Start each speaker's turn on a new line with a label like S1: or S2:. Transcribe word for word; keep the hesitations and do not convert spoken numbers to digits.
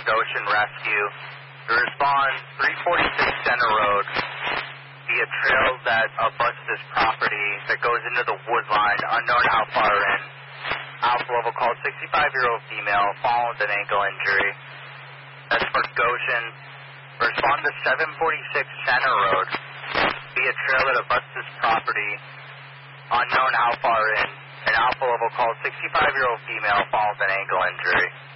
S1: Goshen Rescue. To respond, three forty-six Center Road, via trail that abuts this property that goes into the wood line, unknown how far in. Alpha level called sixty-five-year-old female, fallen with an ankle injury. That's for Goshen. Respond to seven forty-six Center Road, via trail that abuts this property, unknown how far in. An Alpha level called sixty-five-year-old female, fallen with an ankle injury.